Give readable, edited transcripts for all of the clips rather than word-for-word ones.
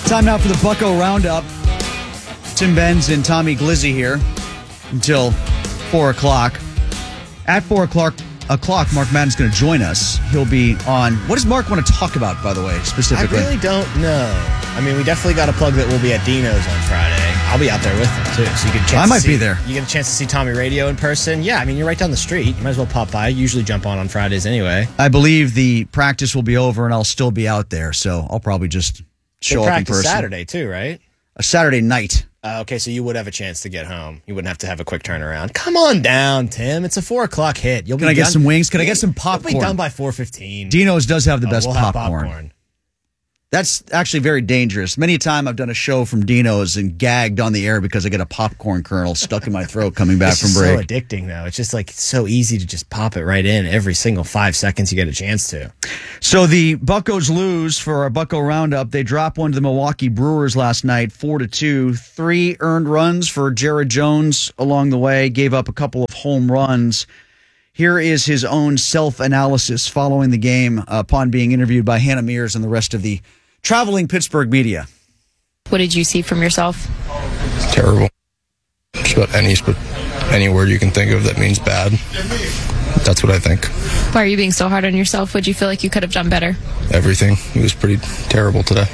Time now for the Bucko Roundup. Tim Benz and Tommy Glizzy here until 4 o'clock. At 4 o'clock, Mark Madden's going to join us. He'll be on... What does Mark want to talk about, by the way, specifically? I really don't know. I mean, we definitely got a plug that we'll be at Dino's on Friday. I'll be out there with him, too. So you get a chance I might be there. You get a chance to see Tommy Radio in person. Yeah, I mean, you're right down the street. You might as well pop by. I usually jump on Fridays anyway. I believe the practice will be over and I'll still be out there, so I'll probably just show up in person. Saturday, too, right? A Saturday night. Okay, so you would have a chance to get home. You wouldn't have to have a quick turnaround. Come on down, Tim. It's a 4 o'clock hit. Can I get some wings? Can I get some popcorn? You'll be done by 4:15. Dino's does have the best we'll popcorn. Have popcorn. That's actually very dangerous. Many a time I've done a show from Dino's and gagged on the air because I get a popcorn kernel stuck in my throat coming back from break. It's so addicting, though. It's just like so easy to just pop it right in every single 5 seconds you get a chance to. So the Buccos lose for our Bucko Roundup. They drop one to the Milwaukee Brewers last night, 4-2. 3 earned runs for Jared Jones along the way. Gave up a couple of home runs. Here is his own self-analysis following the game upon being interviewed by Hannah Mears and the rest of the traveling Pittsburgh media. What did you see from yourself? Terrible. Just about any word you can think of that means bad. That's what I think. Why are you being so hard on yourself? Would you feel like you could have done better? Everything. It was pretty terrible today.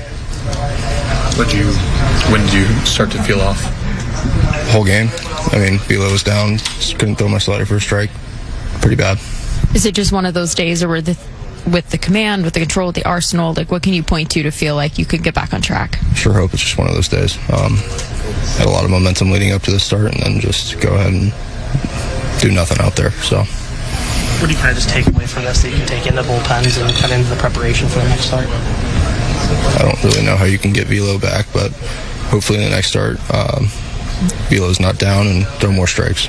When did you start to feel off? Whole game. I mean, Velo was down. Just couldn't throw my slider for a strike. Pretty bad. Is it just one of those days, or with the command, with the control, with the arsenal, like what can you point to feel like you could get back on track? Sure hope it's just one of those days. Had a lot of momentum leading up to the start, and then just go ahead and do nothing out there. So, what do you kind of just take away from this that you can take into bullpens and kind of into the preparation for the next start? I don't really know how you can get Velo back, but hopefully in the next start, Velo's not down and throw more strikes.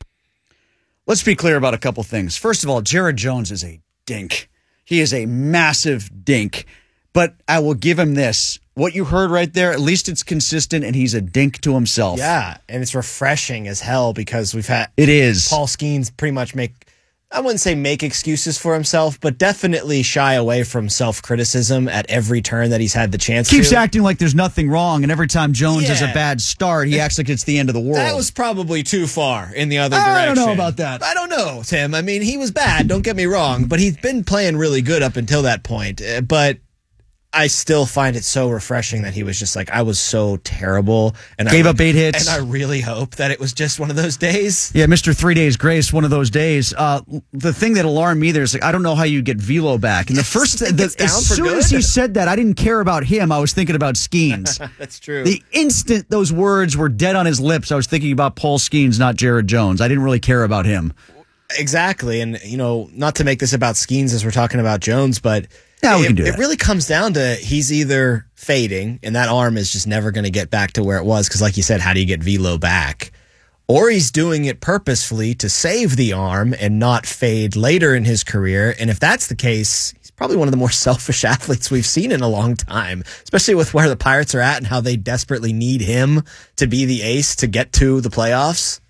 Let's be clear about a couple things. First of all, Jared Jones is a dink. He is a massive dink. But I will give him this. What you heard right there, at least it's consistent, and he's a dink to himself. Yeah, and it's refreshing as hell because we've had Paul Skeens pretty much I wouldn't say make excuses for himself, but definitely shy away from self-criticism at every turn that he's had the chance to. Keeps acting like there's nothing wrong, and every time Jones has a bad start, he acts like it's the end of the world. That was probably too far in the other direction. I don't know about that. I don't know, Tim. I mean, he was bad, don't get me wrong, but he's been playing really good up until that point. But I still find it so refreshing that he was just like, I was so terrible. And Gave up 8 hits. And I really hope that it was just one of those days. Yeah, Mr. 3 Days Grace, one of those days. The thing that alarmed me there is, like, I don't know how you get Velo back. And as soon as he said that, I didn't care about him. I was thinking about Skeens. That's true. The instant those words were dead on his lips, I was thinking about Paul Skeens, not Jared Jones. I didn't really care about him. Exactly. And, not to make this about Skeens as we're talking about Jones, but yeah, we can do that. It really comes down to he's either fading, and that arm is just never going to get back to where it was, because like you said, how do you get Velo back? Or he's doing it purposefully to save the arm and not fade later in his career. And if that's the case, he's probably one of the more selfish athletes we've seen in a long time, especially with where the Pirates are at and how they desperately need him to be the ace to get to the playoffs.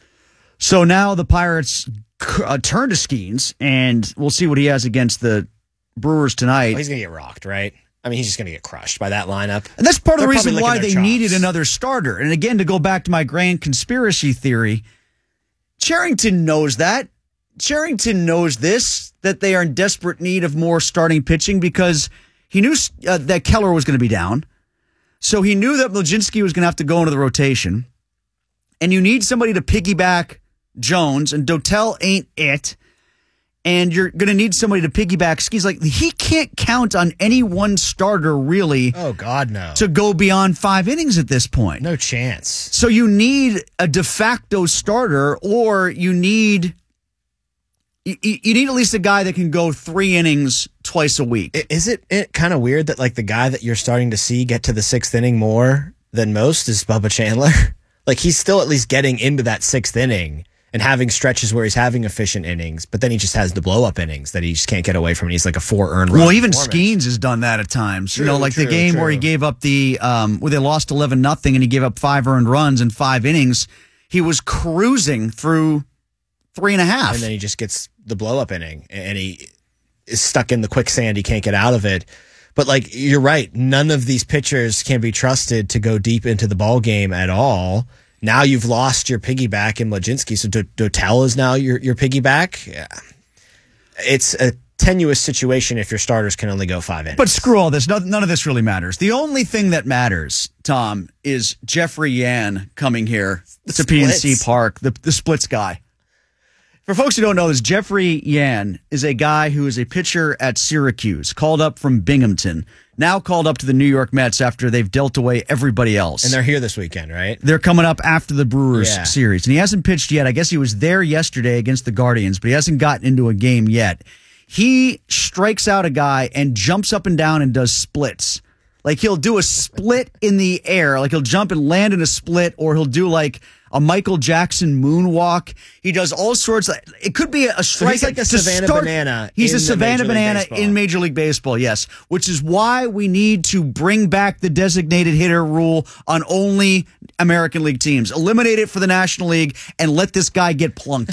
So now the Pirates turn to Skeens, and we'll see what he has against the Brewers tonight. Well, he's going to get rocked, right? I mean, he's just going to get crushed by that lineup. And that's part of the reason why they needed another starter. And again, to go back to my grand conspiracy theory, Cherington knows that. Cherington knows this, that they are in desperate need of more starting pitching, because he knew that Keller was going to be down. So he knew that Mlodzinski was going to have to go into the rotation. And you need somebody to piggyback Jones, and Dotel ain't it. And you're going to need somebody to piggyback Skeens. Like, he can't count on any one starter, really. Oh, God, no. To go beyond 5 innings at this point. No chance. So you need a de facto starter, or you need at least a guy that can go 3 innings twice a week. Is it kind of weird that, like, the guy that you're starting to see get to the 6th inning more than most is Bubba Chandler? Like, he's still at least getting into that 6th inning and having stretches where he's having efficient innings, but then he just has the blow-up innings that he just can't get away from. And he's like a 4 earned run. Well, even Skeens has done that at times. True, the game where he gave up where they lost 11-0 and he gave up 5 earned runs in 5 innings. He was cruising through 3.5. And then he just gets the blow-up inning, and he is stuck in the quicksand. He can't get out of it. But like you're right, none of these pitchers can be trusted to go deep into the ball game at all. Now you've lost your piggyback in Mlodzinski, so Dotel is now your piggyback. Yeah. It's a tenuous situation if your starters can only go 5 innings. But screw all this. None of this really matters. The only thing that matters, Tom, is Jeffrey Yan coming here to PNC Park, the splits guy. For folks who don't know this, Jeffrey Yan is a guy who is a pitcher at Syracuse, called up from Binghamton, now called up to the New York Mets after they've dealt away everybody else. And they're here this weekend, right? They're coming up after the Brewers series. And he hasn't pitched yet. I guess he was there yesterday against the Guardians, but he hasn't gotten into a game yet. He strikes out a guy and jumps up and down and does splits. Like he'll do a split in the air, like he'll jump and land in a split, or he'll do like a Michael Jackson moonwalk. He does all sorts of, it could be a strike. So he's like a Savannah Banana. He's a Savannah Banana in Major League Baseball, yes. Which is why we need to bring back the designated hitter rule on only American League teams. Eliminate it for the National League and let this guy get plunked.